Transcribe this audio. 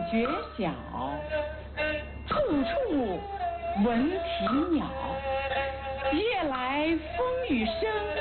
觉晓，处处闻啼鸟。夜来风雨声，